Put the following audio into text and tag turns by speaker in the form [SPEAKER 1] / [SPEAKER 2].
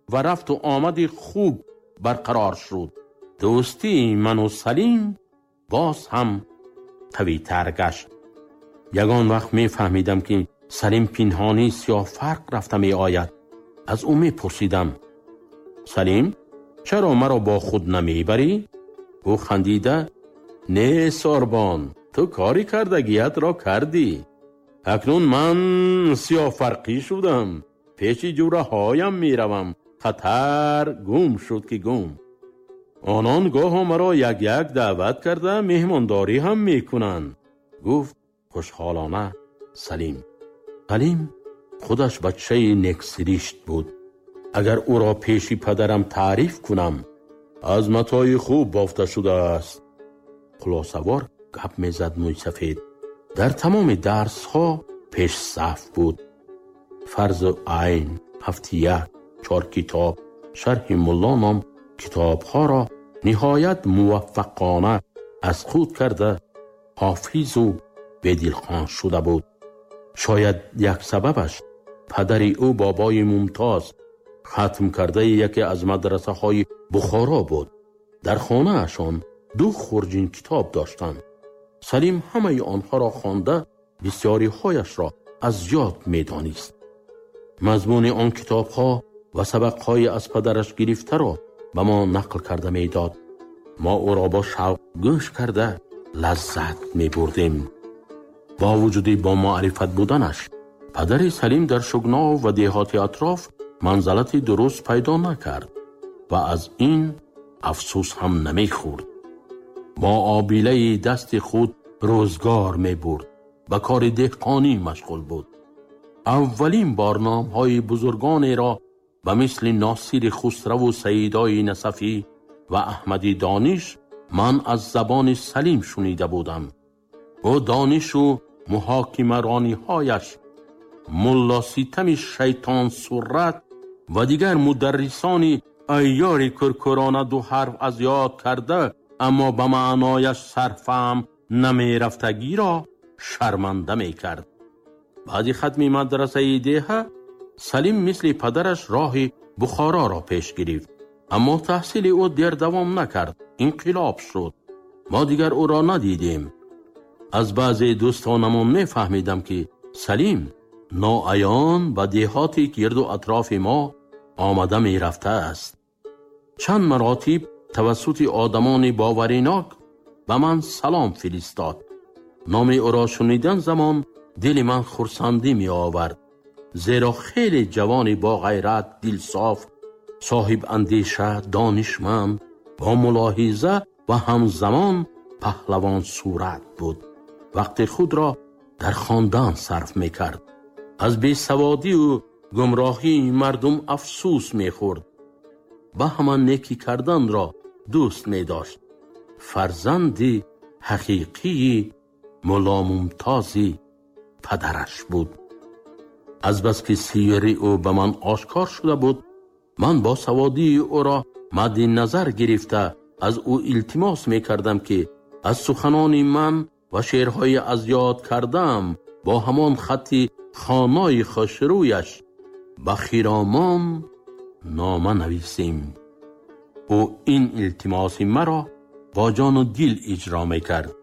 [SPEAKER 1] و رفت و آمد خوب برقرار شد. دوستی من و سلیم باز هم قوی تر گشت. یگان وقت می فهمیدم که سلیم پنهانی سیاه فرق رفته می آید. از او می پرسیدم: سلیم، چرا مرا با خود نمی بری؟ او خندیده: نه ساربان، تو کاری کردگیت را کردی. اکنون من سیاه فرقی شدم، پیش جوره هایم می روم. خطر گم شد که گم. آنان گاه مرا یک دعوت کرده مهمانداری هم می کنند، گفت خوشحالانه سلیم. سلیم خودش بچه نکسریشت بود. اگر او را پیش پدرم تعریف کنم، از متاع خوب بافته شده است. خلاصوار گپ می زد موی سفید. در تمام درس ها پیش صف بود. فرض عین، هفتیه، 4 کتاب، شرح ملا نام کتاب ها را نهایت موفقانه از خود کرده حافظ و بدلخوان شده بود. شاید یک سببش پدر او بابای ممتاز ختم کرده یکی از مدرسه های بخارا بود. در خانه اشان 2 خورجین کتاب داشتند. سلیم همه آنها را خوانده بسیاری هایش را از یاد می دانست. مضمون آن کتاب ها و سبق های از پدرش گرفته را به ما نقل کرده می داد. ما او را با شوق گوش کرده لذت می بردیم. با وجود با معرفت بودنش، پدر سلیم در شگنا و دهات اطراف منزلتی درست پیدا نکرد و از این افسوس هم نمی خورد. با آبیله دست خود روزگار می برد. به کار دهقانی مشغول بود. اولین بارنامه های بزرگانی را به مثل ناصر خسرو و سیدای نصفی و احمدی دانش من از زبان سلیم شنیده بودم. او دانش و محاکمه رانی هایش، ملا سیتم شیطان سرت و دیگر مدرسانی ایار کرکرانه 2 حرف از یاد کرده اما به معنایش صرفم نمی رفتگی را شرمنده می کرد. بعد ختم مدرسه دهه، سلیم مثل پدرش راه بخارا را پیش گرفت. اما تحصیل او دیر دوام نکرد. انقلاب شد. ما دیگر او را ندیدیم. از بعضی دوستانمان می فهمیدم که سلیم ناعیان به دهات گرد و اطراف ما آمده می رفته است. چند مراتب توسط آدمان باوریناک به من سلام فرستاد. نام او را شنیدن زمان دل من خرسندی می آورد، زیرا خیلی جوانی با غیرت، دل صاف، صاحب اندیشه، دانشمند، با ملاحظه و همزمان پهلوان صورت بود. وقت خود را در خواندن صرف می کرد. از بیسوادی و گمراهی مردم افسوس می خورد. به همان نیکی کردن را دوست می داشت. فرزند حقیقی ملا ممتازی پدرش بود. از بس که سیری او به من آشکار شده بود، من با سوادی او را مد نظر گرفته از او التماس می کردم که از سخنان من و شعرهای از یاد کردم با همان خطی خانای خوشرویش به خرامان نامه نویسیم. او این التماس مرا با جان و دل اجرا می کرد.